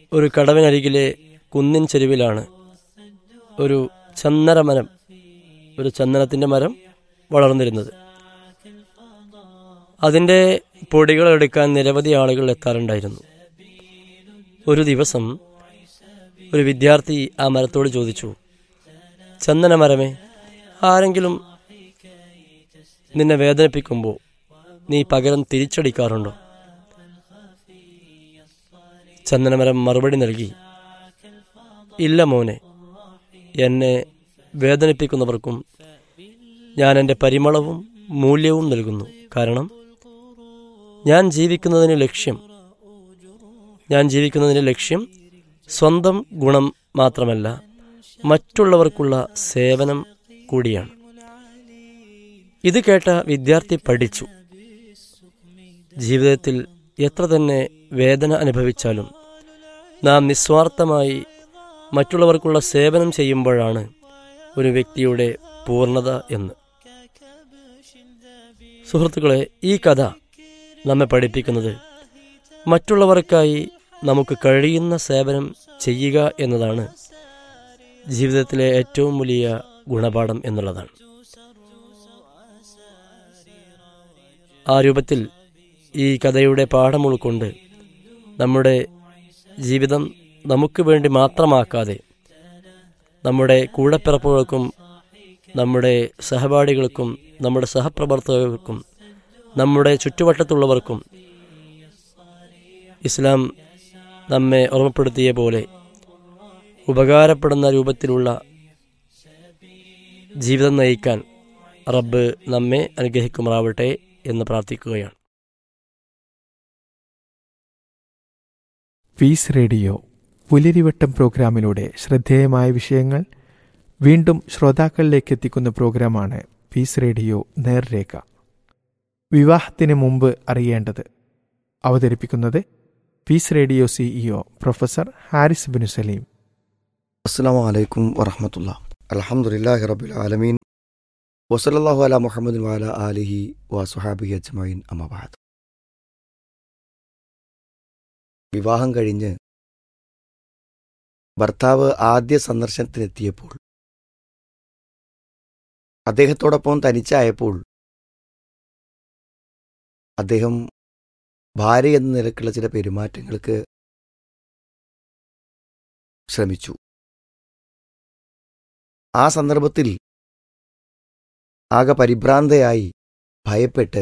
ഒരു കടവിനരികിലെ കുന്നിൻ ചെരുവിലാണ് ഒരു ചന്ദനമരം, ഒരു ചന്ദനത്തിൻ്റെ മരം വളർന്നിരുന്നത്. അതിൻ്റെ പൊടികൾ എടുക്കാൻ നിരവധി ആളുകൾ എത്താറുണ്ടായിരുന്നു. ഒരു ദിവസം ഒരു വിദ്യാർത്ഥി ആ മരത്തോട് ചോദിച്ചു, ചന്ദനമരമേ, ആരെങ്കിലും നിന്നെ വേദനിപ്പിക്കുമ്പോൾ നീ പകരം തിരിച്ചടിക്കാറുണ്ടോ? ചന്ദനമരം മറുപടി നൽകി, ഇല്ല മോനെ, എന്നെ വേദനിപ്പിക്കുന്നവർക്കും ഞാൻ എൻ്റെ പരിമളവും മൂല്യവും നൽകുന്നു. കാരണം ഞാൻ ജീവിക്കുന്നതിന് ലക്ഷ്യം സ്വന്തം ഗുണം മാത്രമല്ല, മറ്റുള്ളവർക്കുള്ള സേവനം കൂടിയാണ്. ഇത് കേട്ട വിദ്യാർത്ഥി പഠിച്ചു, ജീവിതത്തിൽ എത്ര തന്നെ വേദന അനുഭവിച്ചാലും നാം നിസ്വാർത്ഥമായി മറ്റുള്ളവർക്കുള്ള സേവനം ചെയ്യുമ്പോഴാണ് ഒരു വ്യക്തിയുടെ പൂർണ്ണത എന്ന്. സുഹൃത്തുക്കളെ, ഈ കഥ നമ്മെ പഠിപ്പിക്കുന്നത് മറ്റുള്ളവർക്കായി നമുക്ക് കഴിയുന്ന സേവനം ചെയ്യുക എന്നതാണ് ജീവിതത്തിലെ ഏറ്റവും വലിയ ഗുണപാഠം എന്നുള്ളതാണ്. ആ രൂപത്തിൽ ഈ കഥയുടെ പാഠം ഉൾക്കൊണ്ട് നമ്മുടെ ജീവിതം നമുക്ക് വേണ്ടി മാത്രമാക്കാതെ നമ്മുടെ കൂടപ്പിറപ്പുകൾക്കും നമ്മുടെ സഹപാഠികൾക്കും നമ്മുടെ സഹപ്രവർത്തകർക്കും നമ്മുടെ ചുറ്റുവട്ടത്തുള്ളവർക്കും ഇസ്ലാം നമ്മെ ഓർമ്മപ്പെടുത്തിയ പോലെ ഉപകാരപ്പെടുന്ന രൂപത്തിലുള്ള ജീവിതം നയിക്കാൻ റബ്ബ് നമ്മെ അനുഗ്രഹിക്കുമാറാവട്ടെ എന്ന് പ്രാർത്ഥിക്കുകയാണ്. പീസ് റേഡിയോ പുലരിവട്ടം പ്രോഗ്രാമിലൂടെ ശ്രദ്ധേയമായ വിഷയങ്ങൾ വീണ്ടും ശ്രോതാക്കളിലേക്ക് എത്തിക്കുന്ന പ്രോഗ്രാമാണ് പീസ് റേഡിയോ നേർരേഖ. വിവാഹത്തിന് മുമ്പ് അറിയേണ്ടത്. അവതരിപ്പിക്കുന്നത് piece radio CEO professor Haris Binu Saleem. അസ്സലാമു അലൈക്കും വറഹ്മത്തുള്ളാഹി. അൽഹംദുലില്ലാഹി റബ്ബിൽ ആലമീൻ വസല്ലല്ലാഹു അലാ മുഹമ്മദിൻ വഅലാ ആലിഹി വസ്വഹാബിഹി അജ്മഈൻ. അമ്മാ ബഅദ്. വിവാഹം കഴിഞ്ഞ് ഭർത്താവ് ആദ്യ സന്ദർശനത്തിനെത്തിയപ്പോൾ, അദ്ദേഹത്തോടൊപ്പം തനിച്ചായപ്പോൾ അദ്ദേഹം ഭാര്യ എന്ന നിലക്കുള്ള ചില പെരുമാറ്റങ്ങൾക്ക് ശ്രമിച്ചു. ആ സന്ദർഭത്തിൽ ആകെ പരിഭ്രാന്തയായി, ഭയപ്പെട്ട്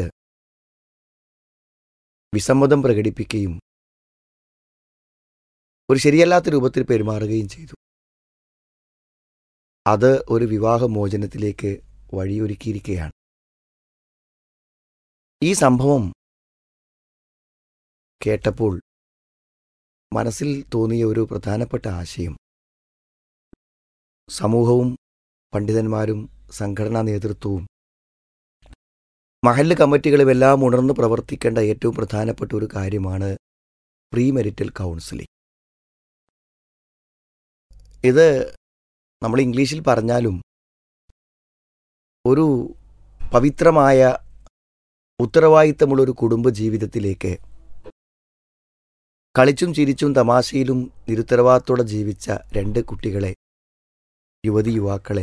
വിസമ്മതം പ്രകടിപ്പിക്കുകയും ഒരു ശരിയല്ലാത്ത രൂപത്തിൽ പെരുമാറുകയും ചെയ്തു. അത് ഒരു വിവാഹമോചനത്തിലേക്ക് വഴിയൊരുക്കിയിരിക്കുകയാണ്. ഈ സംഭവം കേട്ടപ്പോൾ മനസ്സിൽ തോന്നിയ ഒരു പ്രധാനപ്പെട്ട ആശയം, സമൂഹവും പണ്ഡിതന്മാരും സംഘടനാ നേതൃത്വവും മഹല്ല് കമ്മിറ്റികളുമെല്ലാം ഉണർന്ന് പ്രവർത്തിക്കേണ്ട ഏറ്റവും പ്രധാനപ്പെട്ട ഒരു കാര്യമാണ് പ്രീ മെരിറ്റൽ കൗൺസിലിംഗ്. ഇത് നമ്മൾ ഇംഗ്ലീഷിൽ പറഞ്ഞാലും ഒരു പവിത്രമായ ഉത്തരവാദിത്തമുള്ളൊരു കുടുംബജീവിതത്തിലേക്ക് കളിച്ചും ചിരിച്ചും തമാശയിലും നിരുത്തരവാദിത്തോടെ ജീവിച്ച രണ്ട് കുട്ടികളെ, യുവതി യുവാക്കളെ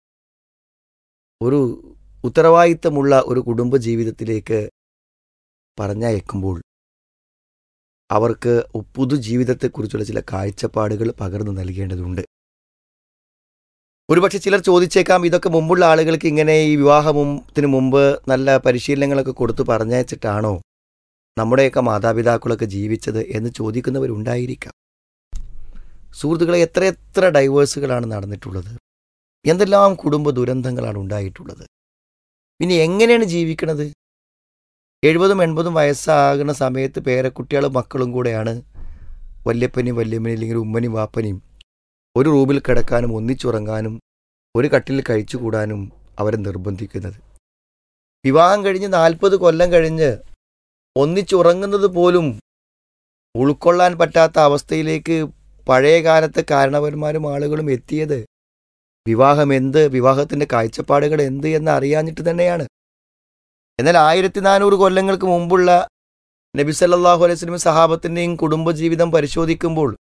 ഒരു ഉത്തരവാദിത്തമുള്ള ഒരു കുടുംബജീവിതത്തിലേക്ക് പറഞ്ഞയക്കുമ്പോൾ അവർക്ക് പുതുജീവിതത്തെക്കുറിച്ചുള്ള ചില കാഴ്ചപ്പാടുകൾ പകർന്നു നൽകേണ്ടതുണ്ട്. ഒരുപക്ഷെ ചിലർ ചോദിച്ചേക്കാം, ഇതൊക്കെ മുമ്പുള്ള ആളുകൾക്ക് ഇങ്ങനെ ഈ വിവാഹത്തിന് മുമ്പ് നല്ല പരിശീലനങ്ങളൊക്കെ കൊടുത്തു പറഞ്ഞയച്ചിട്ടാണോ നമ്മുടെയൊക്കെ മാതാപിതാക്കളൊക്കെ ജീവിച്ചത് എന്ന് ചോദിക്കുന്നവരുണ്ടായിരിക്കാം. സുഹൃത്തുക്കളെ, എത്രയെത്ര ഡൈവേഴ്സുകളാണ് നടന്നിട്ടുള്ളത്, എന്തെല്ലാം കുടുംബ ദുരന്തങ്ങളാണ് ഉണ്ടായിട്ടുള്ളത്. പിന്നെ എങ്ങനെയാണ് ജീവിക്കണത്? 70-80 വയസ്സാകുന്ന സമയത്ത് പേരക്കുട്ടികളും മക്കളും കൂടെയാണ് വല്യപ്പനെയും വല്യമ്മനെയും അല്ലെങ്കിൽ ഉമ്മനെയും വാപ്പനെയും ഒരു റൂമിൽ കിടക്കാനും ഒന്നിച്ചുറങ്ങാനും ഒരു കട്ടിൽ കഴിച്ചുകൂടാനും അവരെ നിർബന്ധിക്കുന്നത്. വിവാഹം കഴിഞ്ഞ് 40 കൊല്ലം കഴിഞ്ഞ് ഒന്നിച്ചുറങ്ങുന്നത് പോലും ഉൾക്കൊള്ളാൻ പറ്റാത്ത അവസ്ഥയിലേക്ക് പഴയ കാലത്തെ കാരണവന്മാരും ആളുകളും എത്തിയത് വിവാഹം എന്ത്, വിവാഹത്തിൻ്റെ കാഴ്ചപ്പാടുകൾ എന്ത് എന്ന് അറിയാഞ്ഞിട്ട് തന്നെയാണ്. എന്നാൽ 1400 കൊല്ലങ്ങൾക്ക് മുമ്പുള്ള നബി സല്ലല്ലാഹു അലൈഹി വസല്ലം സഹാബത്തിൻ്റെയും കുടുംബജീവിതം പരിശോധിക്കുമ്പോൾ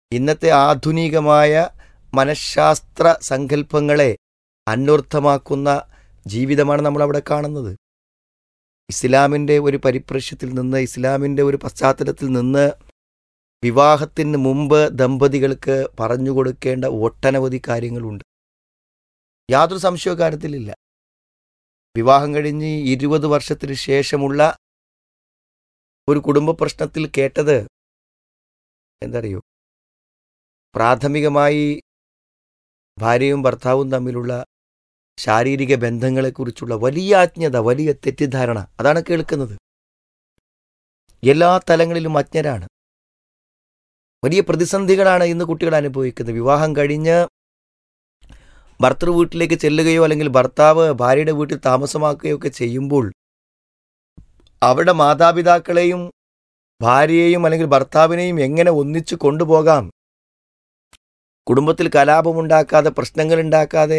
ഇന്നത്തെ ആധുനികമായ മനഃശാസ്ത്ര സങ്കല്പങ്ങളെ അന്വർത്ഥമാക്കുന്ന ജീവിതമാണ് നമ്മളവിടെ കാണുന്നത്. ഇസ്ലാമിൻ്റെ ഒരു പരിപ്രേക്ഷ്യത്തിൽ നിന്ന്, ഇസ്ലാമിൻ്റെ ഒരു പശ്ചാത്തലത്തിൽ നിന്ന് വിവാഹത്തിന് മുമ്പ് ദമ്പതികൾക്ക് പറഞ്ഞു കൊടുക്കേണ്ട ഒട്ടനവധി കാര്യങ്ങളുണ്ട്. യാതൊരു സംശയവും കാര്യത്തിലില്ല. വിവാഹം കഴിഞ്ഞ് 20 വർഷത്തിന് ശേഷമുള്ള ഒരു കുടുംബ പ്രശ്നത്തിൽ കേട്ടത് എന്തറിയോ? പ്രാഥമികമായി ഭാര്യയും ഭർത്താവും തമ്മിലുള്ള ശാരീരിക ബന്ധങ്ങളെക്കുറിച്ചുള്ള വലിയ അജ്ഞത, വലിയ തെറ്റിദ്ധാരണ, അതാണ് കേൾക്കുന്നത്. എല്ലാ തലങ്ങളിലും അജ്ഞരാണ്. വലിയ പ്രതിസന്ധികളാണ് ഇന്ന് കുട്ടികൾ അനുഭവിക്കുന്നത്. വിവാഹം കഴിഞ്ഞ് ഭർത്തൃ വീട്ടിലേക്ക് ചെല്ലുകയോ അല്ലെങ്കിൽ ഭർത്താവ് ഭാര്യയുടെ വീട്ടിൽ താമസമാക്കുകയോ ഒക്കെ ചെയ്യുമ്പോൾ അവരുടെ മാതാപിതാക്കളെയും ഭാര്യയെയും അല്ലെങ്കിൽ ഭർത്താവിനെയും എങ്ങനെ ഒന്നിച്ചു കൊണ്ടുപോകാം, കുടുംബത്തിൽ കലാപമുണ്ടാക്കാതെ, പ്രശ്നങ്ങളുണ്ടാക്കാതെ,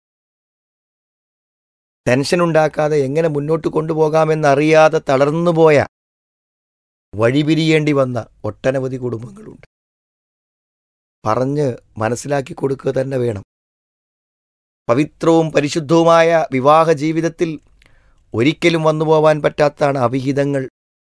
ടെൻഷൻ ഉണ്ടാക്കാതെ എങ്ങനെ മുന്നോട്ട് കൊണ്ടുപോകാമെന്നറിയാതെ തളർന്നുപോയ, വഴിപിരിയേണ്ടി വന്ന ഒട്ടനവധി കുടുംബങ്ങളുണ്ട്. പറഞ്ഞ് മനസ്സിലാക്കി കൊടുക്കുക തന്നെ വേണം. പവിത്രവും പരിശുദ്ധവുമായ വിവാഹ ജീവിതത്തിൽ ഒരിക്കലും വന്നുപോവാൻ പറ്റാത്തതാണ് അവിഹിതങ്ങൾ.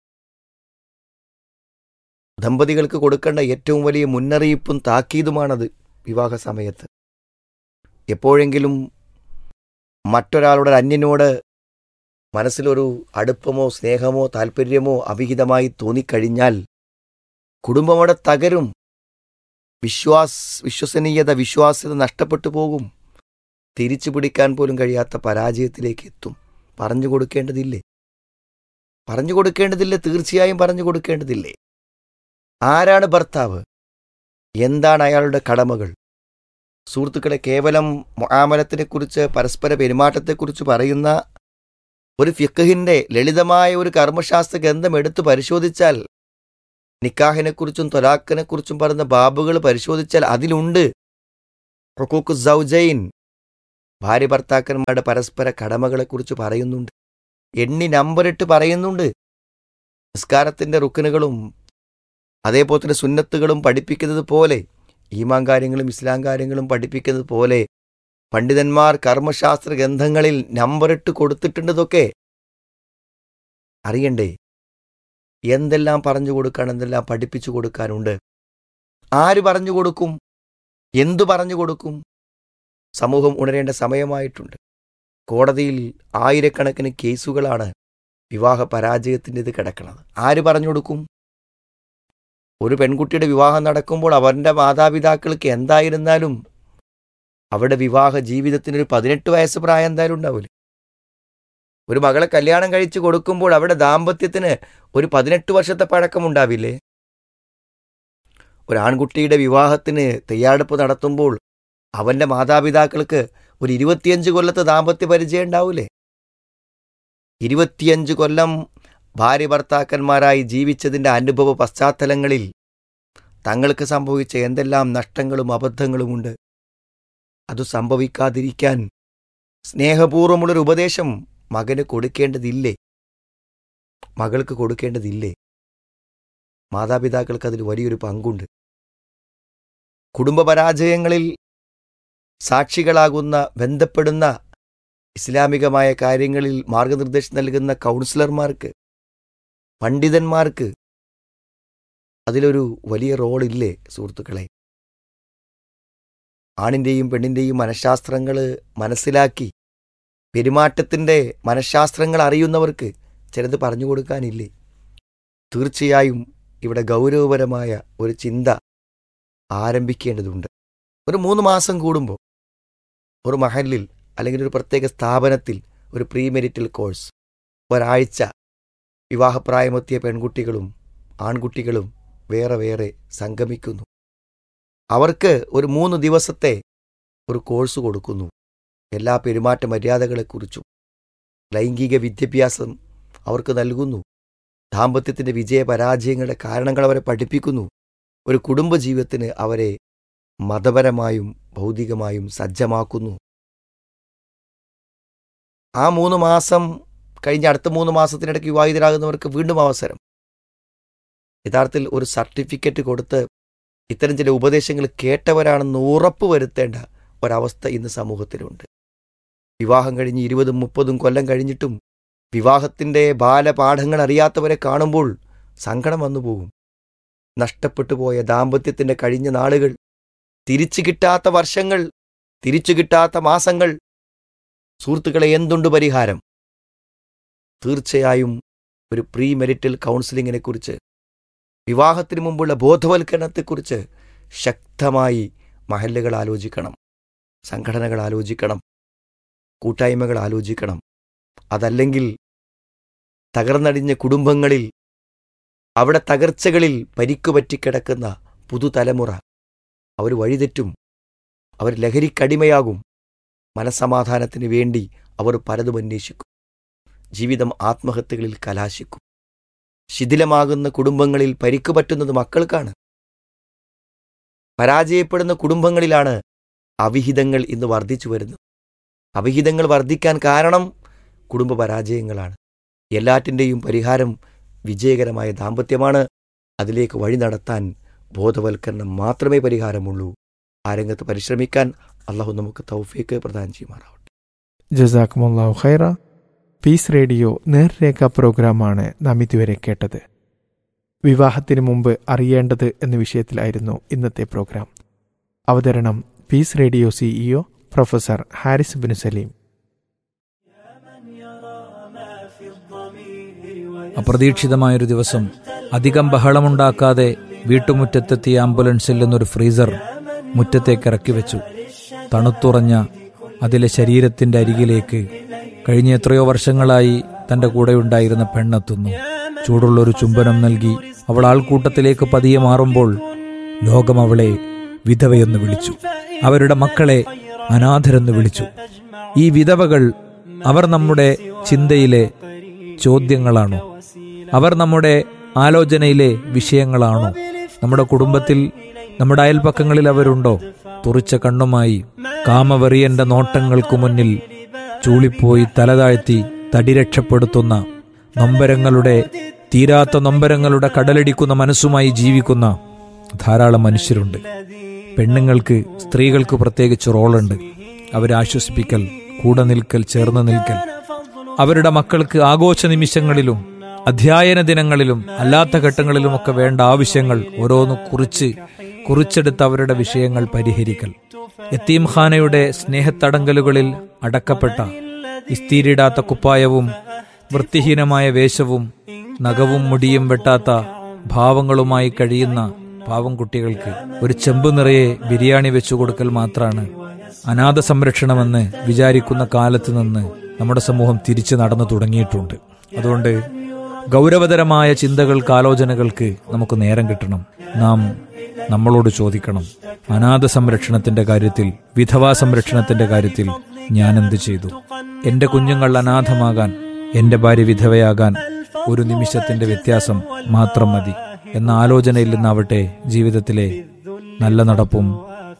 ദമ്പതികൾക്ക് കൊടുക്കേണ്ട ഏറ്റവും വലിയ മുന്നറിയിപ്പും താക്കീതുമാണത്. വിവാഹ സമയത്ത് എപ്പോഴെങ്കിലും മറ്റൊരാളുടെ അന്യനോട് മനസ്സിലൊരു അടുപ്പമോ സ്നേഹമോ താല്പര്യമോ അവിഹിതമായി തോന്നിക്കഴിഞ്ഞാൽ കുടുംബമോടെ തകരും. വിശ്വസനീയത, വിശ്വാസ്യത നഷ്ടപ്പെട്ടു പോകും. തിരിച്ചു പിടിക്കാൻ പോലും കഴിയാത്ത പരാജയത്തിലേക്ക് എത്തും. പറഞ്ഞു കൊടുക്കേണ്ടതില്ലേ? പറഞ്ഞു കൊടുക്കേണ്ടതില്ലേ? തീർച്ചയായും പറഞ്ഞു കൊടുക്കേണ്ടതില്ലേ? ആരാണ് ഭർത്താവ്? എന്താണ് അയാളുടെ കടമകൾ? സുഹൃത്തുക്കളെ, കേവലം മുആമലത്തിനെക്കുറിച്ച്, പരസ്പര പെരുമാറ്റത്തെക്കുറിച്ച് പറയുന്ന ഒരു ഫിഖ്ഹിന്റെ ലളിതമായ ഒരു കർമ്മശാസ്ത്ര ഗ്രന്ഥം എടുത്തു പരിശോധിച്ചാൽ, നിക്കാഹിനെക്കുറിച്ചും ത്വലാഖിനെക്കുറിച്ചും പറയുന്ന ബാബുകൾ പരിശോധിച്ചാൽ അതിലുണ്ട് ഹുഖൂഖു സൗജൈൻ, ഭാര്യ ഭർത്താക്കന്മാരുടെ പരസ്പര കടമകളെക്കുറിച്ച് പറയുന്നുണ്ട്. നമ്പറിട്ട് പറയുന്നുണ്ട്. നിസ്കാരത്തിൻ്റെ റുക്നുകളും അതേപോലെ തന്നെ സുന്നത്തുകളും പഠിപ്പിക്കുന്നത് പോലെ, ഈമാൻ കാര്യങ്ങളും ഇസ്ലാം കാര്യങ്ങളും പഠിപ്പിക്കുന്നത് പോലെ പണ്ഡിതന്മാർ കർമ്മശാസ്ത്ര ഗ്രന്ഥങ്ങളിൽ നമ്പറിട്ട് കൊടുത്തിട്ടുണ്ടതൊക്കെ അറിയണ്ടേ? എന്തെല്ലാം പറഞ്ഞു കൊടുക്കാൻ, എന്തെല്ലാം പഠിപ്പിച്ചു കൊടുക്കാനുണ്ട്. ആര് പറഞ്ഞു കൊടുക്കും? എന്തു പറഞ്ഞു കൊടുക്കും? സമൂഹം ഉണരേണ്ട സമയമായിട്ടുണ്ട്. കോടതിയിൽ ആയിരക്കണക്കിന് കേസുകളാണ് വിവാഹ പരാജയത്തിൻ്റെത് കിടക്കുന്നത്. ആര് പറഞ്ഞു കൊടുക്കും? ഒരു പെൺകുട്ടിയുടെ വിവാഹം നടക്കുമ്പോൾ അവരുടെ മാതാപിതാക്കൾക്ക് എന്തായിരുന്നാലും അവരുടെ വിവാഹ ജീവിതത്തിനൊരു 18 വയസ്സ് പ്രായം എന്തായാലും ഉണ്ടാവില്ല. ഒരു മകളെ കല്യാണം കഴിച്ച് കൊടുക്കുമ്പോൾ അവരുടെ ദാമ്പത്യത്തിന് ഒരു 18 വർഷത്തെ പഴക്കമുണ്ടാവില്ലേ? ഒരു ആൺകുട്ടിയുടെ വിവാഹത്തിന് തയ്യാറെടുപ്പ് നടത്തുമ്പോൾ അവൻ്റെ മാതാപിതാക്കൾക്ക് ഒരു 25 കൊല്ലത്തെ ദാമ്പത്യ പരിചയം ഉണ്ടാവൂലേ? 25 കൊല്ലം ഭാര്യ ഭർത്താക്കന്മാരായി ജീവിച്ചതിൻ്റെ അനുഭവ പശ്ചാത്തലങ്ങളിൽ തങ്ങൾക്ക് സംഭവിച്ച എന്തെല്ലാം നഷ്ടങ്ങളും അബദ്ധങ്ങളുമുണ്ട്. അത് സംഭവിക്കാതിരിക്കാൻ സ്നേഹപൂർവ്വമുള്ളൊരു ഉപദേശം മകന് കൊടുക്കേണ്ടതില്ലേ? മകൾക്ക് കൊടുക്കേണ്ടതില്ലേ? മാതാപിതാക്കൾക്ക് അതിൽ വലിയൊരു പങ്കുണ്ട്. കുടുംബ പരാജയങ്ങളിൽ സാക്ഷികളാകുന്ന, ബന്ധപ്പെടുന്ന, ഇസ്ലാമികമായ കാര്യങ്ങളിൽ മാർഗനിർദ്ദേശം നൽകുന്ന കൗൺസിലർമാർക്ക്, പണ്ഡിതന്മാർക്ക് അതിലൊരു വലിയ റോളില്ലേ സുഹൃത്തുക്കളെ? ആണിൻ്റെയും പെണ്ണിൻ്റെയും മനഃശാസ്ത്രങ്ങൾ മനസ്സിലാക്കി പെരുമാറ്റത്തിൻ്റെ മനഃശാസ്ത്രങ്ങൾ അറിയുന്നവർക്ക് ചിലത് പറഞ്ഞു കൊടുക്കാനില്ലേ? തീർച്ചയായും ഇവിടെ ഗൗരവപരമായ ഒരു ചിന്ത ആരംഭിക്കേണ്ടതുണ്ട്. ഒരു 3 മാസം കൂടുമ്പോൾ ഒരു മഹല്ലിൽ അല്ലെങ്കിൽ ഒരു പ്രത്യേക സ്ഥാപനത്തിൽ ഒരു പ്രീ മെരിറ്റൽ കോഴ്സ്, ഒരാഴ്ച വിവാഹപ്രായമെത്തിയ പെൺകുട്ടികളും ആൺകുട്ടികളും വേറെ വേറെ സംഗമിക്കുന്നു. അവർക്ക് ഒരു 3 ദിവസത്തെ ഒരു കോഴ്സ് കൊടുക്കുന്നു. എല്ലാ പെരുമാറ്റ മര്യാദകളെക്കുറിച്ചും ലൈംഗിക വിദ്യാഭ്യാസം അവർക്ക് നൽകുന്നു. ദാമ്പത്യത്തിൻ്റെ വിജയപരാജയങ്ങളുടെ കാരണങ്ങൾ അവരെ പഠിപ്പിക്കുന്നു. ഒരു കുടുംബജീവിതത്തിന് അവരെ മതപരമായും ഭൗതികമായും സജ്ജമാക്കുന്നു. ആ 3 മാസം കഴിഞ്ഞ് അടുത്ത 3 മാസത്തിനിടയ്ക്ക് വിവാഹിതരാകുന്നവർക്ക് വീണ്ടും അവസരം. യഥാർത്ഥത്തിൽ ഒരു സർട്ടിഫിക്കറ്റ് കൊടുത്ത് ഇത്തരം ചില ഉപദേശങ്ങൾ കേട്ടവരാണെന്ന് ഉറപ്പ് വരുത്തേണ്ട ഒരവസ്ഥ ഇന്ന് സമൂഹത്തിലുണ്ട്. വിവാഹം കഴിഞ്ഞ് 20-30 കൊല്ലം കഴിഞ്ഞിട്ടും വിവാഹത്തിൻ്റെ ബാലപാഠങ്ങൾ അറിയാത്തവരെ കാണുമ്പോൾ സങ്കടം വന്നു പോകും. നഷ്ടപ്പെട്ടു പോയ ദാമ്പത്യത്തിൻ്റെ കഴിഞ്ഞ നാളുകൾ, തിരിച്ചു കിട്ടാത്ത വർഷങ്ങൾ, തിരിച്ചു കിട്ടാത്ത മാസങ്ങൾ. സുഹൃത്തുക്കളെ, എന്തുണ്ട് പരിഹാരം? തീർച്ചയായും ഒരു പ്രീ മെരിറ്റൽ കൗൺസിലിങ്ങിനെ കുറിച്ച്, വിവാഹത്തിന് മുമ്പുള്ള ബോധവൽക്കരണത്തെക്കുറിച്ച് ശക്തമായി മഹല്ലുകൾ ആലോചിക്കണം, സംഘടനകൾ ആലോചിക്കണം, കൂട്ടായ്മകൾ ആലോചിക്കണം. അതല്ലെങ്കിൽ തകർന്നടിഞ്ഞ കുടുംബങ്ങളിൽ, അവിടെ തകർച്ചകളിൽ പരിക്കുപറ്റിക്കിടക്കുന്ന പുതുതലമുറ അവർ വഴിതെറ്റും, അവർ ലഹരിക്കടിമയാകും, മനസ്സമാധാനത്തിന് വേണ്ടി അവർ പലതും അന്വേഷിക്കും, ജീവിതം ആത്മഹത്യകളിൽ കലാശിക്കും. ശിഥിലമാകുന്ന കുടുംബങ്ങളിൽ പരിക്കു പറ്റുന്നത് മക്കൾക്കാണ്. പരാജയപ്പെടുന്ന കുടുംബങ്ങളിലാണ് അവിഹിതങ്ങൾ ഇന്ന് വർദ്ധിച്ചു വരുന്നത്. അവിഹിതങ്ങൾ വർദ്ധിക്കാൻ കാരണം കുടുംബ പരാജയങ്ങളാണ്. എല്ലാറ്റിൻ്റെയും പരിഹാരം വിജയകരമായ ദാമ്പത്യമാണ്. അതിലേക്ക് വഴി നടത്താൻ ബോധവൽക്കരണം മാത്രമേ പരിഹാരമുള്ളൂ. ആ രംഗത്ത് പരിശ്രമിക്കാൻ അള്ളാഹു നമുക്ക് തൗഫീക്ക് പ്രദാനം ചെയ്യുമാറാവട്ടെ. ജസാക്കുമുല്ലാഹു ഖൈറ. പീസ് റേഡിയോ നേർരേഖ പ്രോഗ്രാമാണ് നാം ഇതുവരെ കേട്ടത്. വിവാഹത്തിന് മുമ്പ് അറിയേണ്ടത് എന്ന വിഷയത്തിലായിരുന്നു ഇന്നത്തെ പ്രോഗ്രാം. അവതരണം piece radio CEO professor Haris bin Saleem. അപ്രതീക്ഷിതമായൊരു ദിവസം അധികം ബഹളമുണ്ടാക്കാതെ വീട്ടുമുറ്റത്തെത്തിയ ആംബുലൻസിൽ നിന്നൊരു ഫ്രീസർ മുറ്റത്തേക്ക് ഇറക്കി വെച്ചു. തണുത്തുറഞ്ഞ അതിലെ ശരീരത്തിന്റെ അരികിലേക്ക് കഴിഞ്ഞ എത്രയോ വർഷങ്ങളായി തന്റെ കൂടെയുണ്ടായിരുന്ന പെണ്ണെത്തുന്നു. ചൂടുള്ളൊരു ചുംബനം നൽകി അവൾ ആൾക്കൂട്ടത്തിലേക്ക് പതിയെ മാറുമ്പോൾ ലോകം അവളെ വിധവയെന്ന് വിളിച്ചു, അവരുടെ മക്കളെ അനാഥരെന്ന് വിളിച്ചു. ഈ വിധവകൾ അവർ നമ്മുടെ ചിന്തയിലെ ചോദ്യങ്ങളാണോ? അവർ നമ്മുടെ ആലോചനയിലെ വിഷയങ്ങളാണോ? നമ്മുടെ കുടുംബത്തിൽ, നമ്മുടെ അയൽപക്കങ്ങളിൽ അവരുണ്ടോ? തുറിച്ച കണ്ണുമായി കാമവെറിയന്റെ നോട്ടങ്ങൾക്കു മുന്നിൽ ചൂളിപ്പോയി തലതാഴ്ത്തി തടി രക്ഷപ്പെടുത്തുന്ന നൊമ്പരങ്ങളുടെ, തീരാത്ത നൊമ്പരങ്ങളുടെ കടലടിക്കുന്ന മനസ്സുമായി ജീവിക്കുന്ന ധാരാളം മനുഷ്യരുണ്ട്. പെണ്ണുങ്ങൾക്ക്, സ്ത്രീകൾക്ക് പ്രത്യേകിച്ച് റോളുണ്ട്. അവരെ ആശ്വസിപ്പിക്കൽ, കൂടെ നിൽക്കൽ, ചേർന്ന് നിൽക്കൽ. അവരുടെ മക്കൾക്ക് ആഘോഷ നിമിഷങ്ങളിലും അധ്യയന ദിനങ്ങളിലും അല്ലാത്ത ഘട്ടങ്ങളിലുമൊക്കെ വേണ്ട ആവശ്യങ്ങൾ ഓരോന്ന് കുറിച്ചെടുത്ത് അവരുടെ വിഷയങ്ങൾ പരിഹരിക്കൽ. യതീംഖാനയുടെ സ്നേഹത്തടങ്കലുകളിൽ അടക്കപ്പെട്ട ഇസ്തിരിടാത്ത കുപ്പായവും വൃത്തിഹീനമായ വേഷവും നഖവും മുടിയും വെട്ടാത്ത ഭാവങ്ങളുമായി കഴിയുന്ന പാവം കുട്ടികൾക്ക് ഒരു ചെമ്പ് നിറയെ ബിരിയാണി വെച്ചു കൊടുക്കൽ മാത്രമാണ് അനാഥ സംരക്ഷണമെന്ന് വിചാരിക്കുന്ന കാലത്ത് നിന്ന് നമ്മുടെ സമൂഹം തിരിച്ചു നടന്നു തുടങ്ങിയിട്ടുണ്ട്. അതുകൊണ്ട് ഗൗരവതരമായ ചിന്തകൾക്ക്, ആലോചനകൾക്ക് നമുക്ക് നേരം കിട്ടണം. നാം നമ്മളോട് ചോദിക്കണം, അനാഥ സംരക്ഷണത്തിന്റെ കാര്യത്തിൽ, വിധവാ സംരക്ഷണത്തിന്റെ കാര്യത്തിൽ ഞാൻ എന്ത് ചെയ്തു? എന്റെ കുഞ്ഞുങ്ങൾ അനാഥമാകാൻ, എന്റെ ഭാര്യ വിധവയാകാൻ ഒരു നിമിഷത്തിന്റെ വ്യത്യാസം മാത്രം മതി എന്ന ആലോചനയിൽ നിന്നാവട്ടെ ജീവിതത്തിലെ നല്ല നടപ്പും